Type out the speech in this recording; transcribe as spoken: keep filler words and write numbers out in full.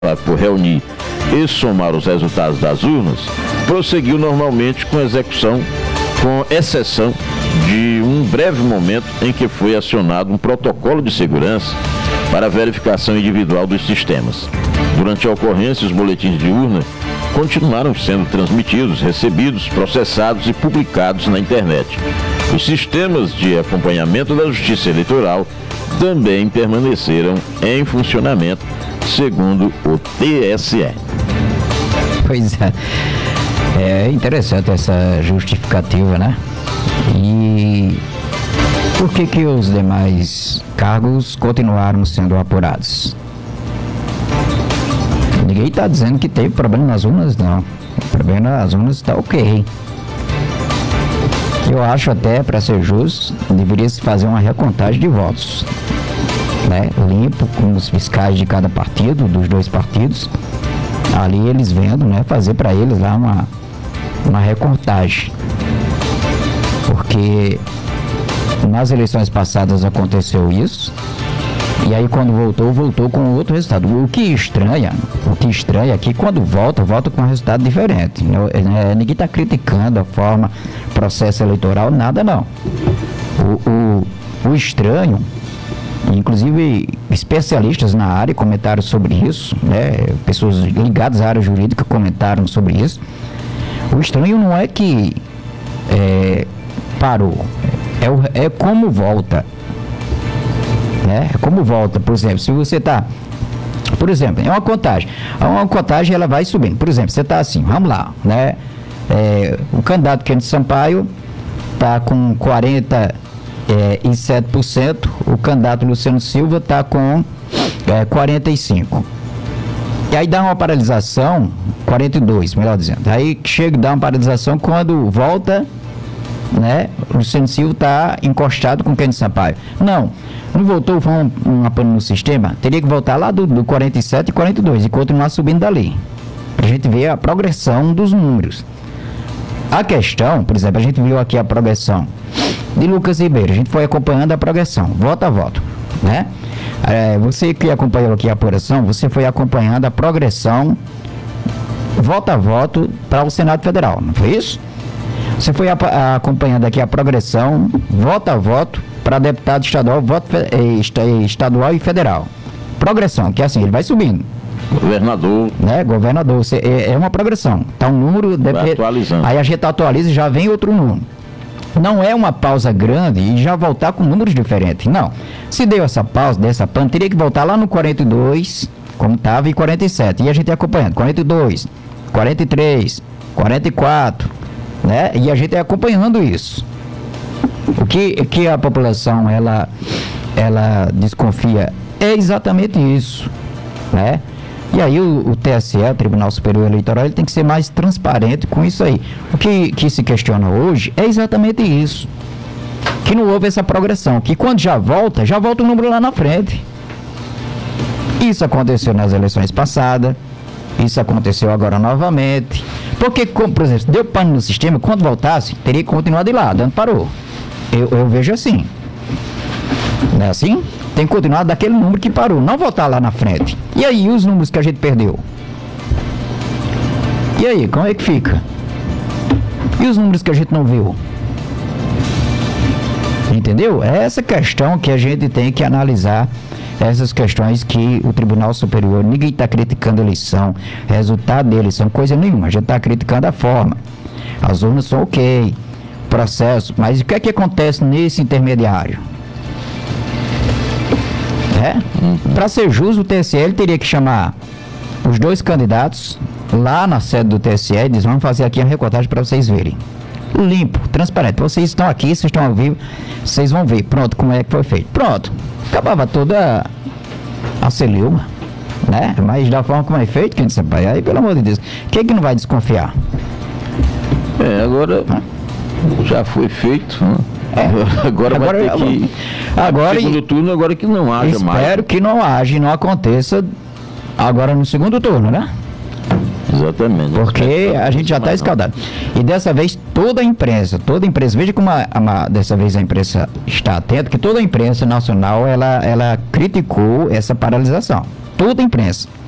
por reunir e somar os resultados das urnas, prosseguiu normalmente com a execução, com exceção de um breve momento em que foi acionado um protocolo de segurança para a verificação individual dos sistemas. Durante a ocorrência, os boletins de urna continuaram sendo transmitidos, recebidos, processados e publicados na internet. Os sistemas de acompanhamento da Justiça Eleitoral também permaneceram em funcionamento, segundo o T S E. Pois é, é interessante essa justificativa, né? E por que que os demais cargos continuaram sendo apurados? Ninguém está dizendo que teve problema nas urnas, não. O problema nas urnas está ok. Eu acho até, para ser justo, deveria se fazer uma recontagem de votos, né? Limpo, com os fiscais de cada partido, dos dois partidos, ali eles vendo, né? Fazer para eles lá uma, uma recontagem. Porque nas eleições passadas aconteceu isso, e aí quando voltou, voltou com outro resultado. O que estranha, o que estranha é que quando volta, volta com um resultado diferente. Ninguém está criticando a forma, processo eleitoral, nada não. O, o, o estranho, inclusive especialistas na área comentaram sobre isso, né? Pessoas ligadas à área jurídica comentaram sobre isso. O estranho não é que é, parou, é, o, é como volta. É como volta, por exemplo, se você está, por exemplo, é uma contagem, uma contagem ela vai subindo, por exemplo, você está assim, vamos lá, né, é, o candidato Kennedy Sampaio está com quarenta e sete por cento, o candidato Luciano Silva está com é, quarenta e cinco por cento, e aí dá uma paralisação, quarenta e dois por cento, melhor dizendo, aí chega e dá uma paralisação quando volta, né, o Luciano Silva está encostado com o Kennedy Sampaio. Não, não voltou, foi um, um apano no sistema, teria que voltar lá do, do quarenta e sete e quarenta e dois e continuar subindo dali, para a gente ver a progressão dos números. A questão, por exemplo, a gente viu aqui a progressão de Lucas Ribeiro, a gente foi acompanhando a progressão, voto a voto, né? É, você que acompanhou aqui a apuração, você foi acompanhando a progressão, voto a voto, para o Senado Federal, não foi isso? Você foi a, a, acompanhando aqui a progressão, voto a voto, para deputado estadual, voto fe, estadual e federal. Progressão, que é assim, ele vai subindo. Governador. Né? Governador, você, é, é uma progressão. Tá um número... Vai atualizando. Aí a gente atualiza e já vem outro número. Não é uma pausa grande e já voltar com números diferentes, não. Se deu essa pausa, dessa pan, teria que voltar lá no quarenta e dois, como estava, e quarenta e sete. E a gente acompanhando, quarenta e dois, quarenta e três, quarenta e quatro, né? E a gente é acompanhando isso. O que, que a população ela, ela desconfia é exatamente isso, né? E aí o, o T S E, o Tribunal Superior Eleitoral, ele tem que ser mais transparente com isso aí. O que, que se questiona hoje é exatamente isso, que não houve essa progressão, que quando já volta, já volta o número lá na frente. Isso aconteceu nas eleições passadas, isso aconteceu agora novamente, porque, como, por exemplo, deu pano no sistema, quando voltasse, teria que continuar de lá, dando parou. Eu, eu vejo assim, não é assim? Tem que continuar daquele número que parou, não voltar lá na frente. E aí, os números que a gente perdeu? E aí, como é que fica? E os números que a gente não viu? Entendeu? É essa questão que a gente tem que analisar, essas questões que o Tribunal Superior, ninguém está criticando a eleição, resultado da eleição, coisa nenhuma, a gente está criticando a forma. As urnas são ok, processo, mas o que é que acontece nesse intermediário? É? Para ser justo, o T S E teria que chamar os dois candidatos lá na sede do T S E e dizer, vamos fazer aqui a recontagem para vocês verem. Limpo, transparente. Vocês estão aqui, vocês estão ao vivo, vocês vão ver, pronto, como é que foi feito. Pronto, acabava toda a celeuma, né? Mas da forma como é feito, quem disse, pai, aí pelo amor de Deus, quem é que não vai desconfiar? É, agora ah. já foi feito, né? É. Agora, agora vai ter que agora, segundo turno, agora que não haja espero mais. Espero que não haja e não aconteça agora no segundo turno, né? Exatamente. Porque a gente já está escaldado. E dessa vez toda a imprensa, toda a imprensa, veja como a, a, dessa vez a imprensa está atenta, que toda a imprensa nacional ela, ela criticou essa paralisação. Toda a imprensa.